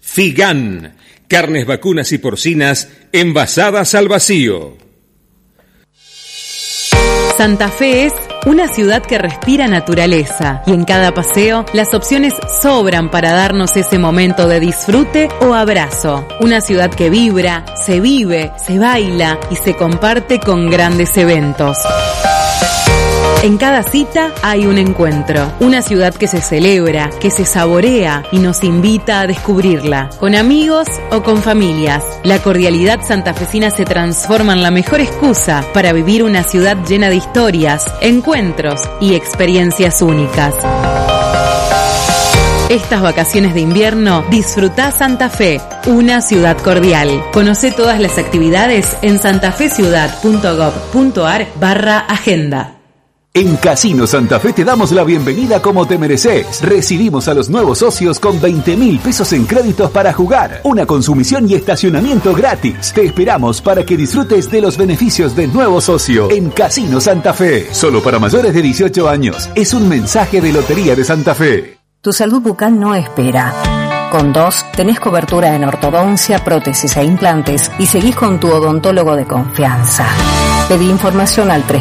Figan, carnes vacunas y porcinas envasadas al vacío. Santa Fe es una ciudad que respira naturaleza y en cada paseo las opciones sobran para darnos ese momento de disfrute o abrazo. Una ciudad que vibra, se vive, se baila y se comparte con grandes eventos. En cada cita hay un encuentro, una ciudad que se celebra, que se saborea y nos invita a descubrirla, con amigos o con familias. La cordialidad santafesina se transforma en la mejor excusa para vivir una ciudad llena de historias, encuentros y experiencias únicas. Estas vacaciones de invierno, disfrutá Santa Fe, una ciudad cordial. Conoce todas las actividades en santafeciudad.gov.ar/agenda. En Casino Santa Fe te damos la bienvenida como te mereces. Recibimos a los nuevos socios con 20.000 pesos en créditos para jugar, una consumición y estacionamiento gratis. Te esperamos para que disfrutes de los beneficios de nuevo socio en Casino Santa Fe. Solo para mayores de 18 años. Es un mensaje de Lotería de Santa Fe. Tu salud bucal no espera. Con 2 tenés cobertura en ortodoncia, prótesis e implantes y seguís con tu odontólogo de confianza. Pedí información al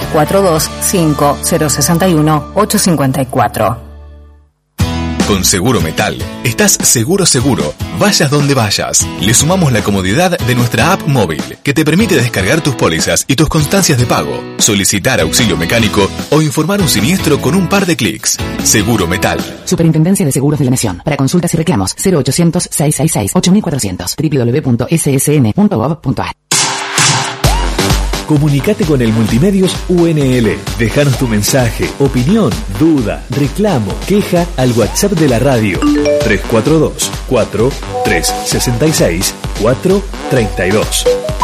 342-5061-854. Con Seguro Metal, estás seguro. Vayas donde vayas. Le sumamos la comodidad de nuestra app móvil, que te permite descargar tus pólizas y tus constancias de pago, solicitar auxilio mecánico o informar un siniestro con un par de clics. Seguro Metal. Superintendencia de Seguros de la Nación. Para consultas y reclamos, 0800-666-8400, www.ssn.gov.ar. Comunicate con el Multimedios UNL. Déjanos tu mensaje, opinión, duda, reclamo, queja al WhatsApp de la radio. 342-4366-432.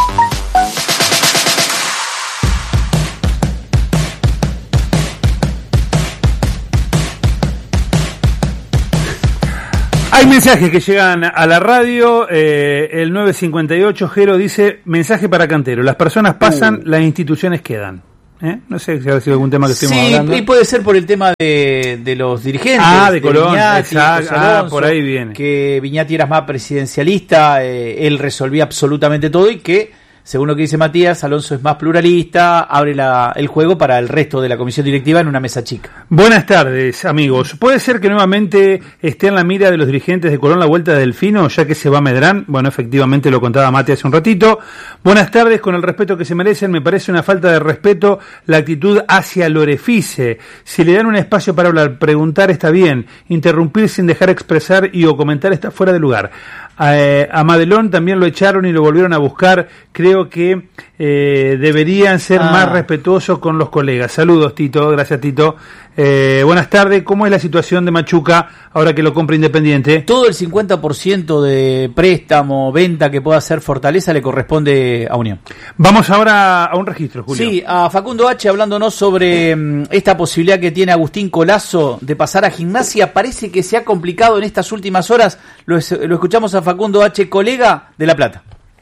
Hay mensajes que llegan a la radio, el 958 Jero dice, mensaje para Cantero, las personas pasan, las instituciones quedan. No sé si ha sido algún tema que estemos hablando. Sí, y puede ser por el tema de los dirigentes. De Colón, Viñati, exacto. Por ahí viene. Que Viñati era más presidencialista, él resolvía absolutamente todo y que, según lo que dice Matías, Alonso es más pluralista, abre el juego para el resto de la comisión directiva en una mesa chica. Buenas tardes, amigos. ¿Puede ser que nuevamente esté en la mira de los dirigentes de Colón la vuelta de Delfino, ya que se va Medrán? Bueno, efectivamente lo contaba Mati hace un ratito. Buenas tardes, con el respeto que se merecen, me parece una falta de respeto la actitud hacia Lorefice. Si le dan un espacio para hablar, preguntar está bien, interrumpir sin dejar expresar y o comentar está fuera de lugar. A Madelón también lo echaron y lo volvieron a buscar. Creo que deberían ser más respetuosos con los colegas. Saludos, Tito. Gracias, Tito. Buenas tardes. ¿Cómo es la situación de Machuca ahora que lo compra Independiente? Todo el 50% de préstamo, venta que pueda hacer Fortaleza le corresponde a Unión. Vamos ahora a un registro, Julio. Sí, a Facundo H. hablándonos sobre esta posibilidad que tiene Agustín Colazo de pasar a Gimnasia. Parece que se ha complicado en estas últimas horas. Lo escuchamos a Facundo H., colega de La Plata.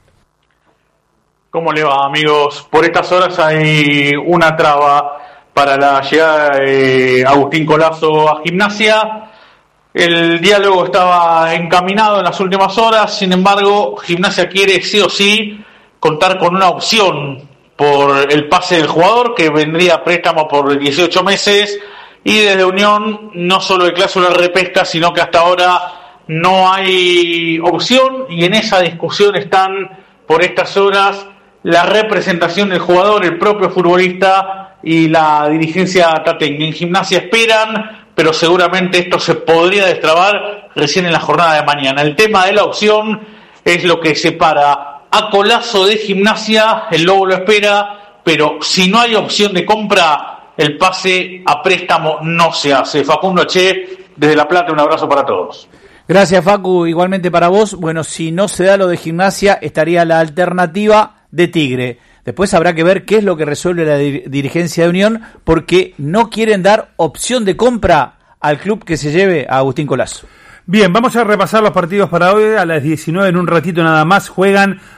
¿Cómo le va, amigos? Por estas horas hay una traba para la llegada de Agustín Colazo a Gimnasia. El diálogo estaba encaminado en las últimas horas, sin embargo, Gimnasia quiere sí o sí contar con una opción por el pase del jugador, que vendría a préstamo por 18 meses, y desde Unión no solo de cláusula de repesca, sino que hasta ahora no hay opción, y en esa discusión están por estas horas la representación del jugador, el propio futbolista y la dirigencia tateña. En Gimnasia esperan, pero seguramente esto se podría destrabar recién en la jornada de mañana. El tema de la opción es lo que separa a Colazo de Gimnasia. El Lobo lo espera, pero si no hay opción de compra, el pase a préstamo no se hace. Facundo Che, desde La Plata, un abrazo para todos. Gracias, Facu, igualmente para vos. Bueno, si no se da lo de Gimnasia, estaría la alternativa de Tigre. Después habrá que ver qué es lo que resuelve la dirigencia de Unión, porque no quieren dar opción de compra al club que se lleve a Agustín Colazo. Bien, vamos a repasar los partidos para hoy. A las 19, en un ratito nada más, juegan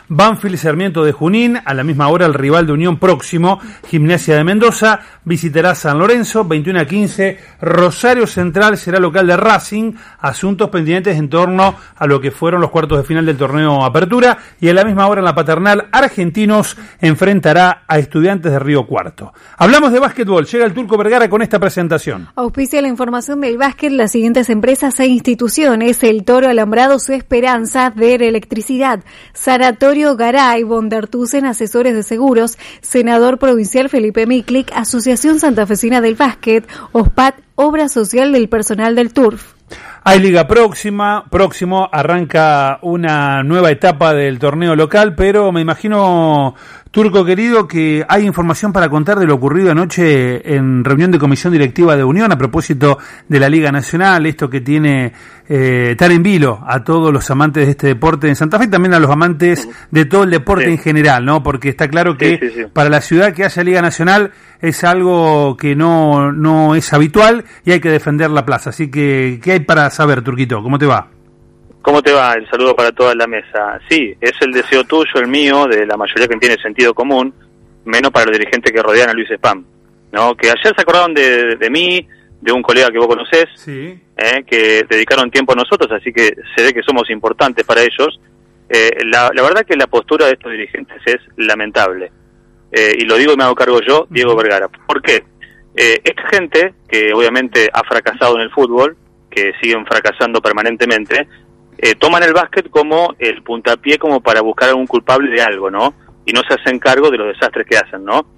Banfield Sarmiento de Junín, a la misma hora el rival de Unión próximo, Gimnasia de Mendoza, visitará San Lorenzo, 21:15, Rosario Central será local de Racing, asuntos pendientes en torno a lo que fueron los cuartos de final del torneo Apertura, y a la misma hora en la Paternal, Argentinos enfrentará a Estudiantes de Río Cuarto. Hablamos de básquetbol, llega el Turco Vergara con esta presentación. Auspicia la información del básquet las siguientes empresas e instituciones: El Toro Alambrado, Su Esperanza, Der Electricidad, Sanatorio Garay, Bondartusen, Asesores de Seguros, Senador Provincial Felipe Miklik, Asociación Santafesina del Básquet, OSPAT, Obra Social del Personal del Turf. Hay liga próximo arranca una nueva etapa del torneo local, pero me imagino, Turco querido, que hay información para contar de lo ocurrido anoche en reunión de comisión directiva de Unión a propósito de la Liga Nacional, esto que tiene tan en vilo a todos los amantes de este deporte en Santa Fe y también a los amantes de todo el deporte en general, ¿no? Porque está claro que para la ciudad que haya Liga Nacional es algo que no es habitual y hay que defender la plaza. Así que, ¿qué hay para saber, Turquito? ¿Cómo te va? ¿Cómo te va? El saludo para toda la mesa. Sí, es el deseo tuyo, el mío, de la mayoría que tiene sentido común, menos para los dirigentes que rodean a Luis Spam, ¿no? Que ayer se acordaron de mí, de un colega que vos conocés, que dedicaron tiempo a nosotros, así que se ve que somos importantes para ellos. La verdad que la postura de estos dirigentes es lamentable. Y lo digo y me hago cargo yo, Diego Vergara. ¿Por qué? Esta gente, que obviamente ha fracasado en el fútbol, que siguen fracasando permanentemente, toman el básquet como el puntapié como para buscar algún culpable de algo, ¿no? Y no se hacen cargo de los desastres que hacen, ¿no?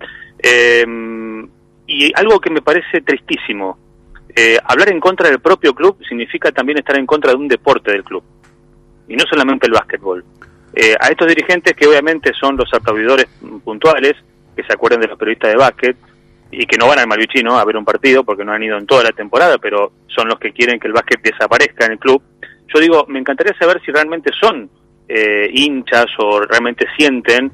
Y algo que me parece tristísimo, hablar en contra del propio club significa también estar en contra de un deporte del club, y no solamente el básquetbol. A estos dirigentes, que obviamente son los aplaudidores puntuales, que se acuerden de los periodistas de básquet, y que no van al Malvicino a ver un partido porque no han ido en toda la temporada, pero son los que quieren que el básquet desaparezca en el club. Yo digo, me encantaría saber si realmente son hinchas o realmente sienten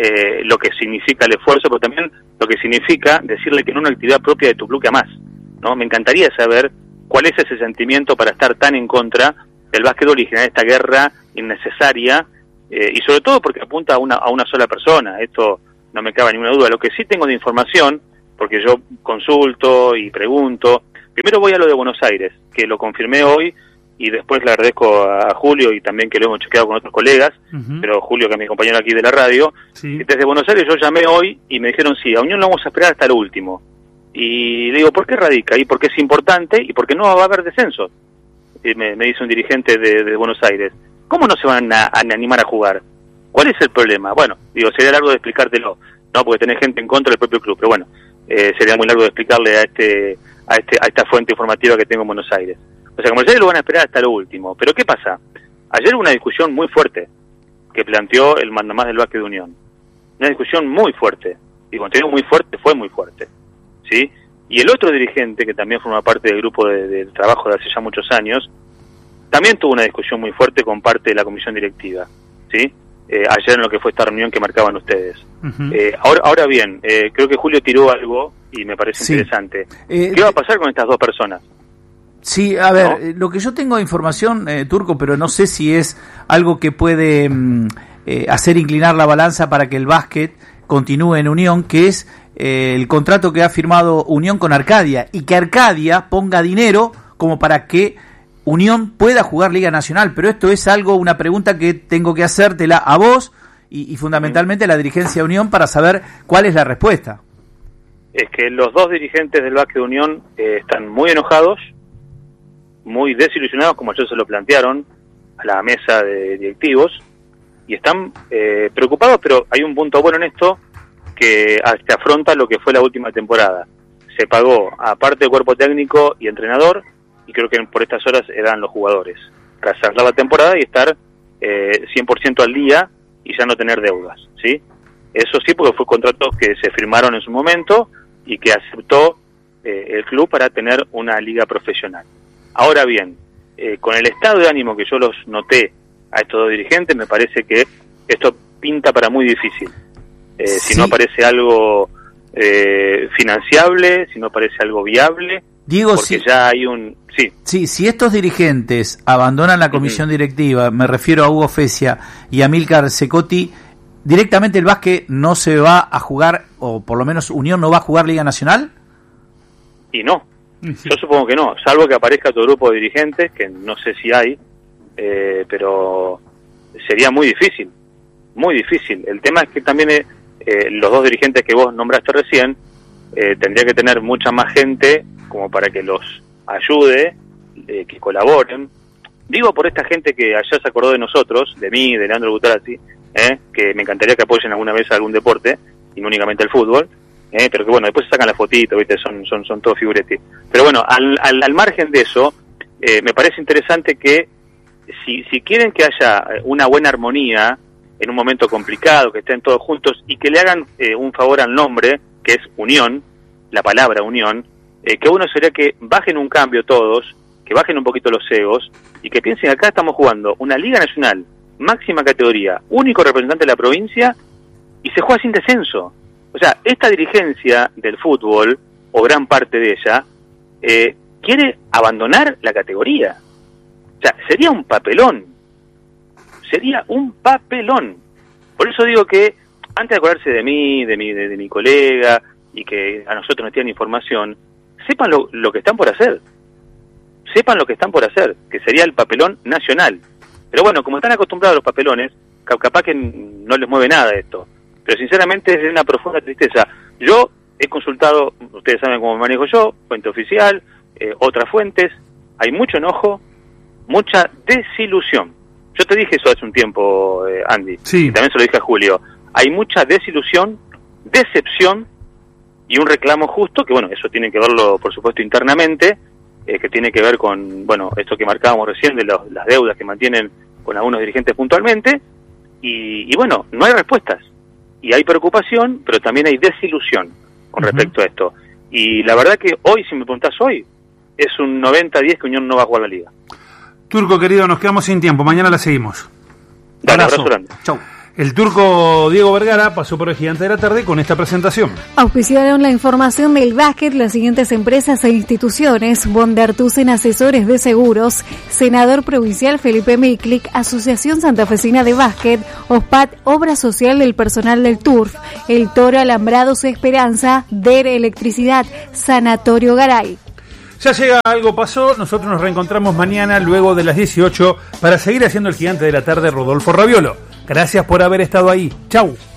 lo que significa el esfuerzo, pero también lo que significa decirle que no es una actividad propia de tu club que amás, ¿no? Me encantaría saber cuál es ese sentimiento para estar tan en contra del básquetbol y generar esta guerra innecesaria, y sobre todo porque apunta a una sola persona. Esto no me cabe ninguna duda. Lo que sí tengo de información, porque yo consulto y pregunto, primero voy a lo de Buenos Aires, que lo confirmé hoy, y después le agradezco a Julio y también que lo hemos chequeado con otros colegas, pero Julio, que es mi compañero aquí de la radio, desde Buenos Aires yo llamé hoy y me dijeron sí, a Unión lo vamos a esperar hasta lo último. Y le digo, ¿por qué radica? Y porque es importante y porque no va a haber descenso. Y me dice un dirigente de Buenos Aires, ¿cómo no se van a animar a jugar? ¿Cuál es el problema? Bueno, digo, sería largo de explicártelo, no, porque tenés gente en contra del propio club, pero bueno, sería muy largo de explicarle a esta fuente informativa que tengo en Buenos Aires. O sea, como lo van a esperar hasta lo último. Pero ¿qué pasa? Ayer hubo una discusión muy fuerte que planteó el mandamás del básquet de Unión. Una discusión muy fuerte. Y cuando digo muy fuerte, fue muy fuerte. ¿Sí? Y el otro dirigente, que también forma parte del grupo de trabajo de hace ya muchos años, también tuvo una discusión muy fuerte con parte de la comisión directiva. ¿Sí? Ayer en lo que fue esta reunión que marcaban ustedes. Ahora bien, creo que Julio tiró algo y me parece interesante. ¿Qué va a pasar con estas dos personas? Sí, a ver, lo que yo tengo de información, Turco, pero no sé si es algo que puede hacer inclinar la balanza para que el básquet continúe en Unión, que es el contrato que ha firmado Unión con Arcadia, y que Arcadia ponga dinero como para que Unión pueda jugar Liga Nacional. Pero esto es una pregunta que tengo que hacértela a vos y fundamentalmente a la dirigencia de Unión para saber cuál es la respuesta. Es que los dos dirigentes del básquet de Unión están muy enojados, muy desilusionados, como ellos se lo plantearon a la mesa de directivos, y están preocupados, pero hay un punto bueno en esto, que hasta afronta lo que fue la última temporada. Se pagó, aparte de cuerpo técnico y entrenador, y creo que por estas horas eran los jugadores, para cerrar la temporada y estar 100% al día y ya no tener deudas, ¿sí? Eso sí, porque fue contratos que se firmaron en su momento y que aceptó el club para tener una liga profesional. Ahora bien, con el estado de ánimo que yo los noté a estos dos dirigentes, me parece que esto pinta para muy difícil. Si no parece algo financiable, si no parece algo viable, Diego, porque ya hay un... Sí, si estos dirigentes abandonan la comisión directiva, me refiero a Hugo Fesia y a Amílcar Cecotti, ¿directamente el básquet no se va a jugar, o por lo menos Unión no va a jugar Liga Nacional? Y no, yo supongo que no, salvo que aparezca otro grupo de dirigentes, que no sé si hay, pero sería muy difícil. El tema es que también los dos dirigentes que vos nombraste recién, tendría que tener mucha más gente como para que los ayude, que colaboren. Digo por esta gente que ayer se acordó de nosotros, de mí, de Leandro Butarazzi, que me encantaría que apoyen alguna vez a algún deporte, y no únicamente el fútbol, pero que bueno, después se sacan las fotitos, ¿viste? Son todos figuretti. Pero bueno, al margen de eso, me parece interesante que si quieren que haya una buena armonía en un momento complicado, que estén todos juntos y que le hagan un favor al nombre, que es unión, la palabra unión, que bueno sería que bajen un cambio todos, que bajen un poquito los egos y que piensen que acá estamos jugando una Liga Nacional, máxima categoría, único representante de la provincia, y se juega sin descenso. O sea, esta dirigencia del fútbol, o gran parte de ella, quiere abandonar la categoría. O sea, sería un papelón. Por eso digo que, antes de acordarse de mí, de mi colega, y que a nosotros nos tienen información, sepan lo que están por hacer. Que sería el papelón nacional. Pero bueno, como están acostumbrados a los papelones, capaz que no les mueve nada esto. Pero sinceramente es de una profunda tristeza. Yo he consultado, ustedes saben cómo me manejo yo, fuente oficial, otras fuentes, hay mucho enojo, mucha desilusión. Yo te dije eso hace un tiempo, Andy, y también se lo dije a Julio. Hay mucha desilusión, decepción y un reclamo justo, que bueno, eso tiene que verlo por supuesto internamente, que tiene que ver con, bueno, esto que marcábamos recién de las deudas que mantienen con algunos dirigentes puntualmente, y bueno, no hay respuestas. Y hay preocupación, pero también hay desilusión con respecto a esto. Y la verdad que hoy, si me preguntás hoy, es un 90-10 que Unión no va a jugar la Liga. Turco, querido, nos quedamos sin tiempo. Mañana la seguimos. Dale, abrazo grande. Chau. El turco Diego Vergara pasó por el Gigante de la Tarde con esta presentación. Auspiciaron la información del básquet las siguientes empresas e instituciones: Bondertusen Asesores de Seguros, Senador Provincial Felipe Miklik, Asociación Santafesina de Básquet, OSPAT, Obra Social del Personal del Turf, El Toro Alambrados Esperanza, DER Electricidad, Sanatorio Garay. Ya llega Algo Pasó, nosotros nos reencontramos mañana luego de las 18 para seguir haciendo el Gigante de la Tarde Rodolfo Raviolo. Gracias por haber estado ahí. Chau.